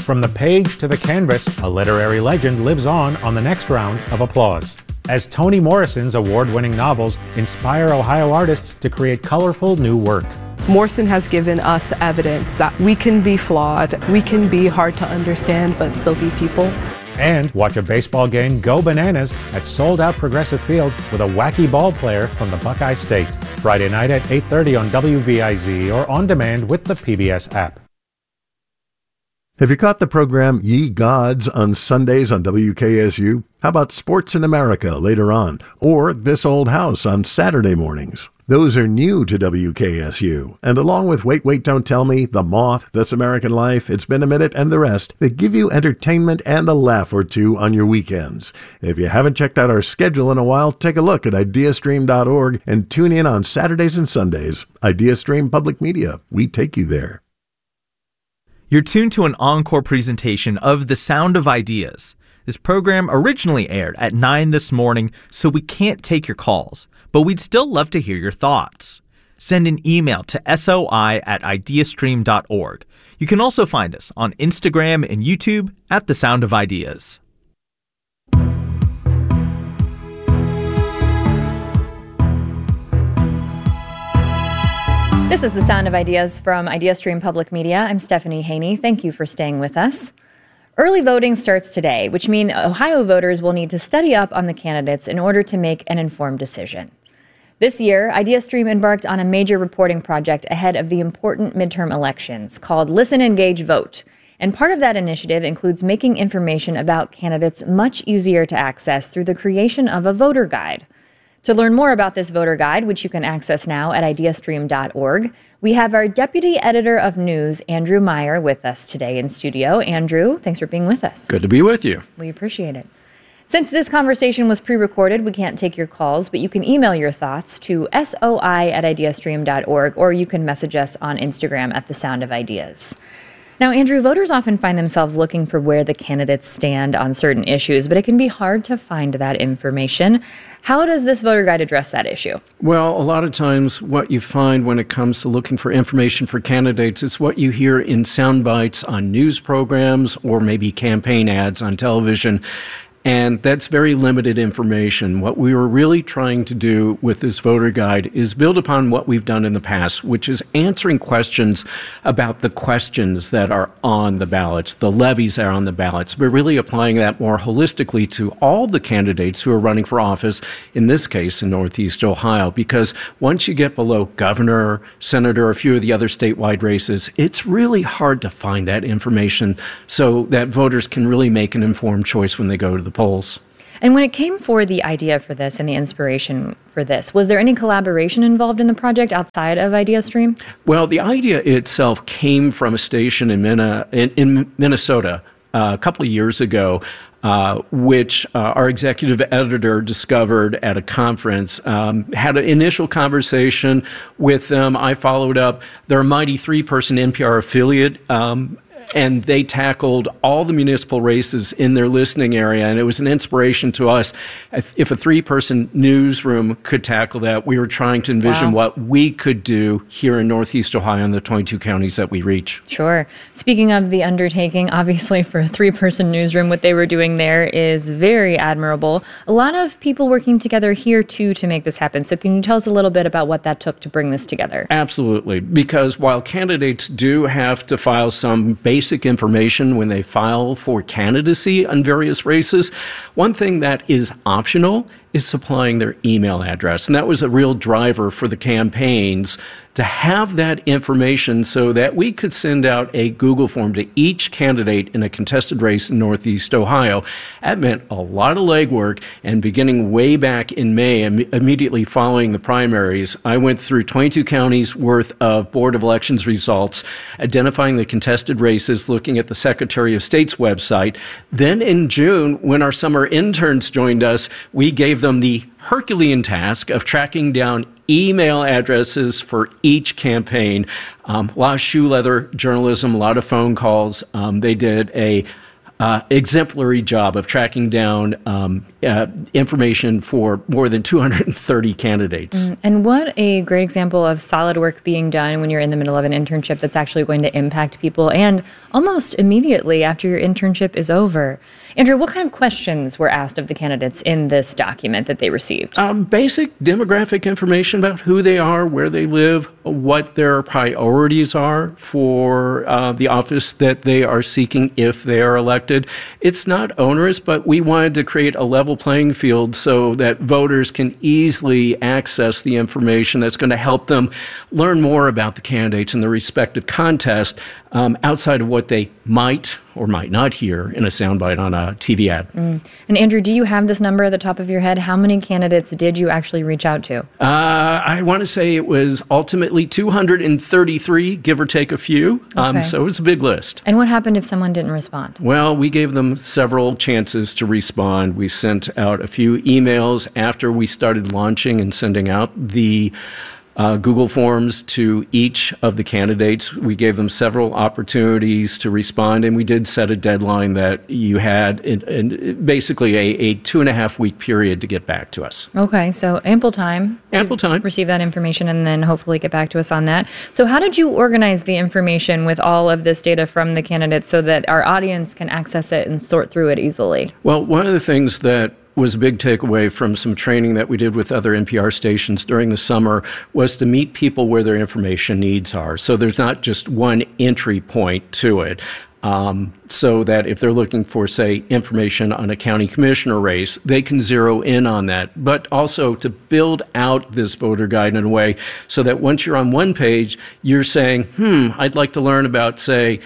From the page to the canvas, a literary legend lives on the next round of applause. As Toni Morrison's award-winning novels inspire Ohio artists to create colorful new work. Morrison has given us evidence that we can be flawed, we can be hard to understand, but still be people. And watch a baseball game go bananas at sold-out Progressive Field with a wacky ball player from the Buckeye State. Friday night at 8:30 on WVIZ or on demand with the PBS app. Have you caught the program Ye Gods on Sundays on WKSU? How about Sports in America later on? Or This Old House on Saturday mornings? Those are new to WKSU. And along with Wait, Don't Tell Me, The Moth, This American Life, It's Been a Minute, and the rest, they give you entertainment and a laugh or two on your weekends. If you haven't checked out our schedule in a while, take a look at ideastream.org and tune in on Saturdays and Sundays. IdeaStream Public Media. We take you there. You're tuned to an encore presentation of The Sound of Ideas. This program originally aired at 9 this morning, so we can't take your calls, but we'd still love to hear your thoughts. Send an email to soi@ideastream.org. You can also find us on Instagram and YouTube at The Sound of Ideas. This is The Sound of Ideas from IdeaStream Public Media. I'm Stephanie Haney. Thank you for staying with us. Early voting starts today, which means Ohio voters will need to study up on the candidates in order to make an informed decision. This year, IdeaStream embarked on a major reporting project ahead of the important midterm elections called Listen, Engage, Vote. And part of that initiative includes making information about candidates much easier to access through the creation of a voter guide. To learn more about this voter guide, which you can access now at ideastream.org, we have our Deputy Editor of News, Andrew Meyer, with us today in studio. Andrew, thanks for being with us. Good to be with you. We appreciate it. Since this conversation was pre-recorded, we can't take your calls, but you can email your thoughts to soi@ideastream.org, or you can message us on Instagram at The Sound of Ideas. Now, Andrew, voters often find themselves looking for where the candidates stand on certain issues, but it can be hard to find that information. How does this voter guide address that issue? Well, a lot of times what you find when it comes to looking for information for candidates is what you hear in sound bites on news programs or maybe campaign ads on television. And that's very limited information. What we were really trying to do with this voter guide is build upon what we've done in the past, which is answering questions about the questions that are on the ballots, the levies that are on the ballots, but really applying that more holistically to all the candidates who are running for office, in this case in Northeast Ohio, because once you get below governor, senator, a few of the other statewide races, it's really hard to find that information so that voters can really make an informed choice when they go to the polls. And when it came for the idea for this and the inspiration for this, was there any collaboration involved in the project outside of IdeaStream? Well, the idea itself came from a station in Minnesota a couple of years ago, which our executive editor discovered at a conference, had an initial conversation with them. I followed up. They're a mighty 3-person NPR affiliate, and they tackled all the municipal races in their listening area, and it was an inspiration to us. If a 3-person newsroom could tackle that, we were trying to envision what we could do here in Northeast Ohio in the 22 counties that we reach. Sure. Speaking of the undertaking, obviously for a 3-person newsroom, what they were doing there is very admirable. A lot of people working together here, too, to make this happen. So can you tell us a little bit about what that took to bring this together? Absolutely. Because while candidates do have to file some basic information when they file for candidacy on various races, one thing that is optional is supplying their email address. And that was a real driver for the campaigns to have that information so that we could send out a Google form to each candidate in a contested race in Northeast Ohio. That meant a lot of legwork, and beginning way back in May, immediately following the primaries, I went through 22 counties worth of Board of Elections results, identifying the contested races, looking at the Secretary of State's website. Then in June, when our summer interns joined us, we gave them the Herculean task of tracking down email addresses for each campaign. A lot of shoe leather journalism, a lot of phone calls. They did a exemplary job of tracking down information for more than 230 candidates. And what a great example of solid work being done when you're in the middle of an internship that's actually going to impact people and almost immediately after your internship is over. Andrew, what kind of questions were asked of the candidates in this document that they received? Basic demographic information about who they are, where they live, what their priorities are for the office that they are seeking if they are elected. It's not onerous, but we wanted to create a level playing field so that voters can easily access the information that's going to help them learn more about the candidates in the respective contest outside of what they might or might not hear in a soundbite on a TV ad. And Andrew, do you have this number at the top of your head? How many candidates did you actually reach out to? I want to say it was ultimately 233, give or take a few. Okay. So it was a big list. And what happened if someone didn't respond? Well, we gave them several chances to respond. We sent out a few emails after we started launching and sending out the Google Forms to each of the candidates. We gave them several opportunities to respond, and we did set a deadline that you had in basically a 2.5-week period to get back to us. Okay, so ample time. Ample time. Receive that information and then hopefully get back to us on that. So how did you organize the information with all of this data from the candidates so that our audience can access it and sort through it easily? Well, one of the things that was a big takeaway from some training that we did with other NPR stations during the summer was to meet people where their information needs are. So there's not just one entry point to it. So that if they're looking for, say, information on a county commissioner race, they can zero in on that. But also to build out this voter guide in a way so that once you're on one page, you're saying, I'd like to learn about, say,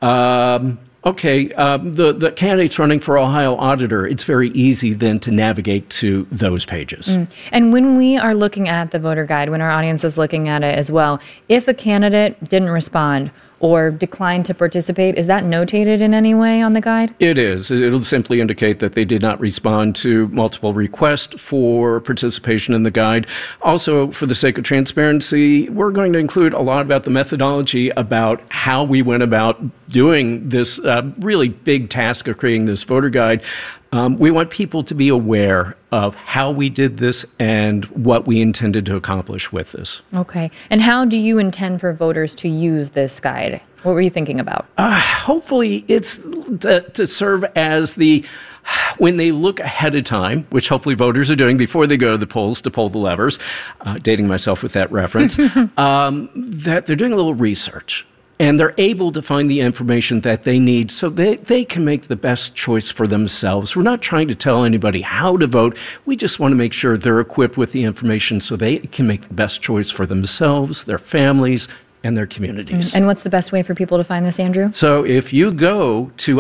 the candidates running for Ohio auditor, it's very easy then to navigate to those pages. And when we are looking at the voter guide, when our audience is looking at it as well, if a candidate didn't respond or declined to participate, is that notated in any way on the guide? It is. It'll simply indicate that they did not respond to multiple requests for participation in the guide. Also, for the sake of transparency, we're going to include a lot about the methodology about how we went about doing this really big task of creating this voter guide. We want people to be aware of how we did this and what we intended to accomplish with this. Okay. And how do you intend for voters to use this guide? What were you thinking about? Hopefully it's to serve as when they look ahead of time, which hopefully voters are doing before they go to the polls to pull the levers, dating myself with that reference, that they're doing a little research. And they're able to find the information that they need so they can make the best choice for themselves. We're not trying to tell anybody how to vote. We just want to make sure they're equipped with the information so they can make the best choice for themselves, their families, and their communities. And what's the best way for people to find this, Andrew? So if you go to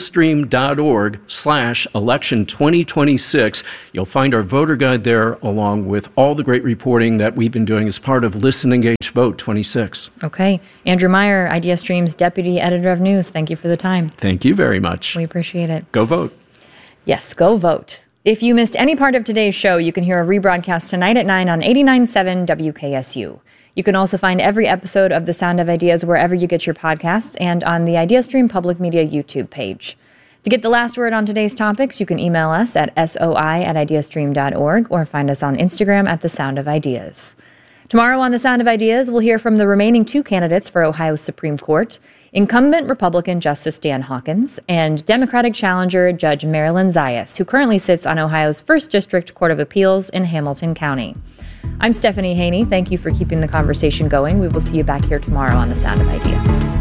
ideastream.org/election 2026, you'll find our voter guide there along with all the great reporting that we've been doing as part of Listen, Engage, Vote 26. Okay. Andrew Meyer, IdeaStream's Deputy Editor of News, thank you for the time. Thank you very much. We appreciate it. Go vote. Yes, go vote. If you missed any part of today's show, you can hear a rebroadcast tonight at 9 on 89.7 WKSU. You can also find every episode of The Sound of Ideas wherever you get your podcasts and on the IdeaStream Public Media YouTube page. To get the last word on today's topics, you can email us at soi@ideastream.org or find us on Instagram at The Sound of Ideas. Tomorrow on The Sound of Ideas, we'll hear from the remaining 2 candidates for Ohio's Supreme Court, incumbent Republican Justice Dan Hawkins and Democratic challenger Judge Marilyn Zayas, who currently sits on Ohio's 1st District Court of Appeals in Hamilton County. I'm Stephanie Haney. Thank you for keeping the conversation going. We will see you back here tomorrow on The Sound of Ideas.